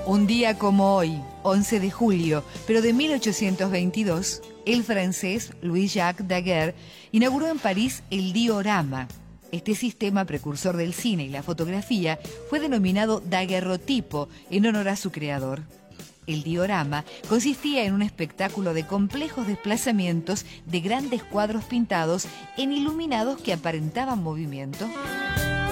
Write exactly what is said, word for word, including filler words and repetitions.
Un día como hoy, once de julio, pero de mil ochocientos veintidós, el francés Louis-Jacques Daguerre inauguró en París el diorama. Este sistema precursor del cine y la fotografía fue denominado daguerrotipo en honor a su creador. El diorama consistía en un espectáculo de complejos desplazamientos de grandes cuadros pintados en iluminados que aparentaban movimiento.